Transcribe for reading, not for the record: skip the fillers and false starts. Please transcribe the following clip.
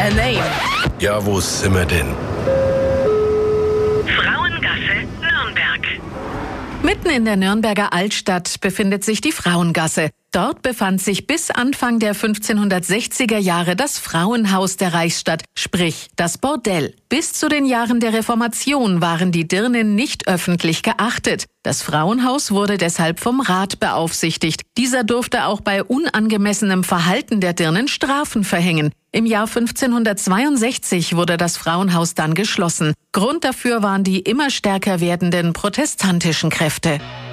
Her Name. Ja, wo sind wir denn? Frauengasse, Nürnberg. Mitten in der Nürnberger Altstadt befindet sich die Frauengasse. Dort befand sich bis Anfang der 1560er Jahre das Frauenhaus der Reichsstadt, sprich das Bordell. Bis zu den Jahren der Reformation waren die Dirnen nicht öffentlich geachtet. Das Frauenhaus wurde deshalb vom Rat beaufsichtigt. Dieser durfte auch bei unangemessenem Verhalten der Dirnen Strafen verhängen. Im Jahr 1562 wurde das Frauenhaus dann geschlossen. Grund dafür waren die immer stärker werdenden protestantischen Kräfte.